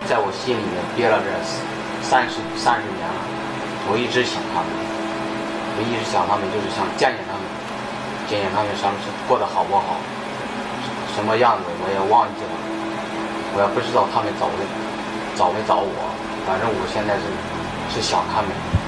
在我心里面憋了这30年了，我一直想他们，就是想见见他们，什么过得好不好，什么样子我也忘记了，我也不知道他们找没找我，反正我现在是想他们。